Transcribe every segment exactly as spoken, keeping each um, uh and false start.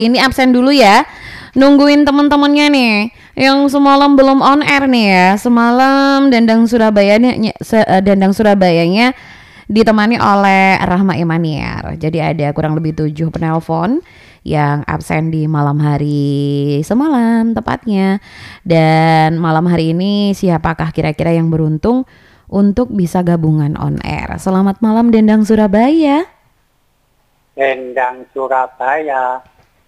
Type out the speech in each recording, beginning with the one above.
Ini absen dulu ya. Nungguin teman-temannya nih yang semalam belum on air nih ya. Semalam Dendang Surabaya nih, Dendang Surabayanya ditemani oleh Rahma Imaniar. Jadi ada kurang lebih tujuh penelpon yang absen di malam hari semalam tepatnya. Dan malam hari ini siapakah kira-kira yang beruntung untuk bisa gabungan on air? Selamat malam Dendang Surabaya. Dendang Surabaya,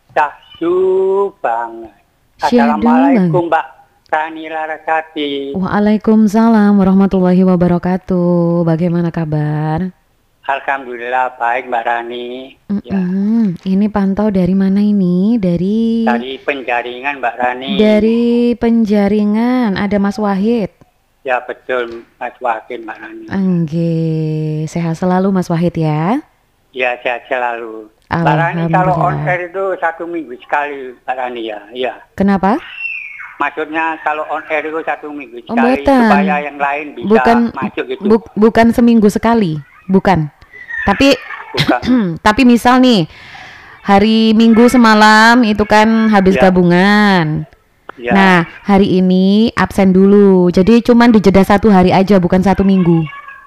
syahdu banget. Assalamualaikum Mbak Rani Larasati. Waalaikumsalam warahmatullahi wabarakatuh. Bagaimana kabar? Alhamdulillah baik Mbak Rani. Ya. Ini pantau dari mana ini? Dari Dari Penjaringan Mbak Rani. Dari Penjaringan. Ada Mas Wahid. Ya betul Mas Wahid Mbak Rani. Angge, sehat selalu Mas Wahid ya. Ya sehat selalu. Mbak Rani kalau on air itu satu minggu sekali Mbak Rani ya. Ya. Kenapa? Maksudnya kalau on air itu satu minggu Oh, sekali bukan. supaya yang lain bisa bukan, masuk gitu. Bu, bukan seminggu sekali, bukan. Tapi Bukan. tapi misal nih hari Minggu semalam itu kan habis Ya. gabungan. Ya. Nah hari ini absen dulu. Jadi cuman dijeda satu hari aja, bukan satu minggu.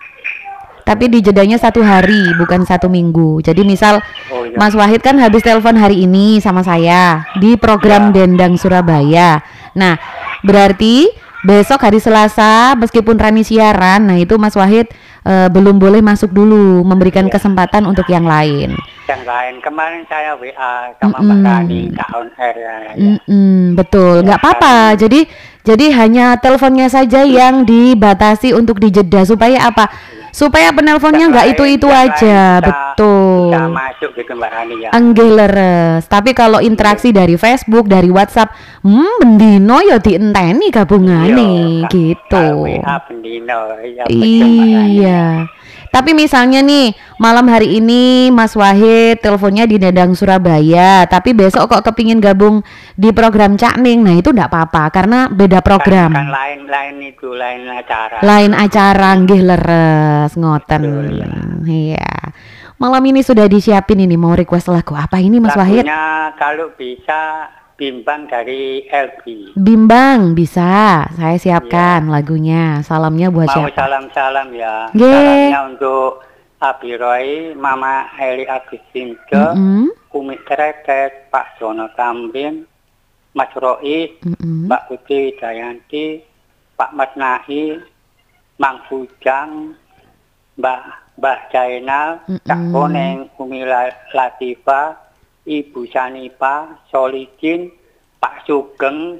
Tapi dijedanya satu hari, bukan satu minggu. Jadi misal Oh, iya. Mas Wahid kan habis telepon hari ini sama saya di program Ya. Dendang Surabaya. Nah, berarti besok hari Selasa meskipun Rani siaran, nah itu Mas Wahid eh, belum boleh masuk dulu, memberikan Ya. kesempatan untuk yang lain. Yang lain kemarin saya W A sama Mbak Mm-mm. Rani tak on air ya. ya. Mm-mm, betul, nggak apa-apa. Jadi jadi hanya teleponnya saja yang dibatasi untuk dijeda supaya apa? Supaya penelponnya Yang nggak lain- itu-itu yang aja, lain bisa- betul. Bisa masuk gitu Mbak Rani ya. Angge leres. Tapi kalau interaksi dari Facebook, dari WhatsApp, hmm bendino ya dienteni gabungane Iya, gitu. W A bendino ya betul Mbak Rani. Iya. Tapi misalnya nih malam hari ini Mas Wahid teleponnya di Dendang Surabaya, tapi besok kok kepingin gabung di program Cak Ning, nah itu enggak apa-apa karena beda program. Kan, kan lain lain itu lain acara. Lain acara nggih leres ngoten. Betul, ya. Iya. Malam ini sudah disiapin ini mau request lagu apa ini Mas Wahid? Lagunya kalau bisa Bimbang dari L B. Bimbang bisa, saya siapkan lagunya. Salamnya buat Mau siapa? salam-salam ya. Nggih. Salamnya untuk Abi Roy, Mama Eli Agus Simke, Mm-mm. Umi Tretet, Pak Jono Tamrin, Mas Rois, Mm-mm. Mbak Putri Dayanti, Pak Mas Nahi, Mang Fujang, Mbak Mbah Jainal, Cak Mm-mm. Koneng, Umi La- Latifa, Ibu Sanipa, Solikin, Pak Sugeng,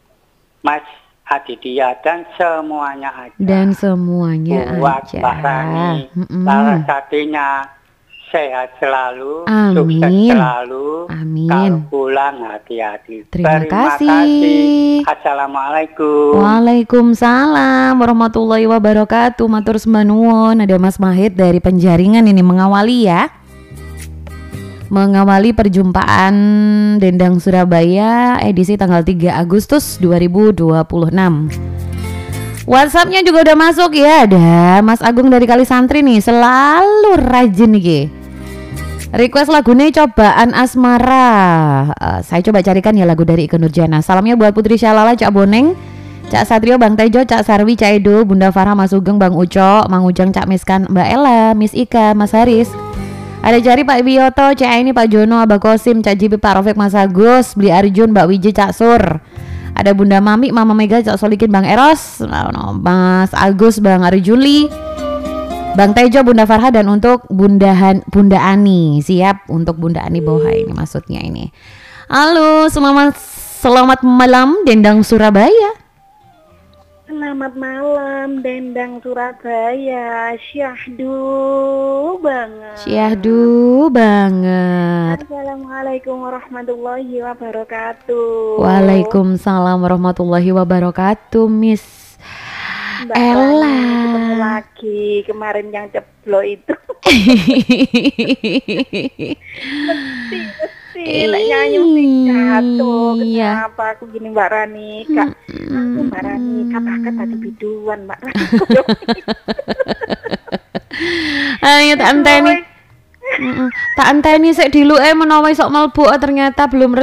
Mas Aditya dan semuanya aja. Dan semuanya Buat aja. Mbak Rani, Mm-mm. Larasatinya sehat selalu, Amin. sukses selalu. Amin. Kalau pulang hati-hati. Terima kasih. Assalamualaikum. Waalaikumsalam warahmatullahi wabarakatuh. Matur sembah nuwun. Ada Mas Mahid dari Penjaringan ini mengawali ya. Mengawali perjumpaan Dendang Surabaya edisi tanggal tiga Agustus dua ribu dua puluh enam. WhatsAppnya juga udah masuk ya. Ada Mas Agung dari Kali Santri nih, selalu rajin nih. Request lagunya Cobaan Asmara. Uh, saya coba carikan ya lagu dari Ikke Nurjana. Salamnya buat Putri Syalala, Cak Boneng, Cak Satrio, Bang Tejo, Cak Sarwi, Cak Edo, Bunda Farah, Mas Sugeng, Bang Uco, Mang Ujang, Cak Miskan, Mbak Ella, Miss Ika, Mas Haris. Ada Jari, Pak Biyoto, Cak Aini, Pak Jono, Abah Kosim, Cak Jibi, Pak Rofik, Mas Agus, Beli Arjun, Mbak Wiji, Cak Sur. Ada Bunda Mami, Mama Mega, Cak Solikin, Bang Eros, Mas Agus, Bang Arjuli, Bang Tejo, Bunda Farha, dan untuk Bunda, Han, Bunda Ani. Siap untuk Bunda Ani Boha ini maksudnya ini. Halo, selamat selamat malam Dendang Surabaya. Selamat malam Dendang Surabaya. Syahdu banget. Syahdu banget. Assalamualaikum warahmatullahi wabarakatuh. Waalaikumsalam warahmatullahi wabarakatuh, Miss Mbak Ella. Rani, ketemu lagi kemarin yang jeblo itu. Mesti mesti lek nyanyi mesti jatuh. Iya. Kenapa aku gini Mbak Rani? Kak, aku Mbak Rani kata-kata di biduan Mbak Rani. Ayo tante nih. Mm-mm. Tak enteni sik diluke menawa isok mlebu ternyata belum